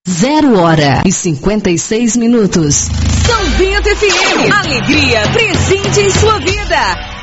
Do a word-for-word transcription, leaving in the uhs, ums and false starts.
Zero hora e cinquenta e seis minutos. São Bento F M. Alegria presente em sua vida.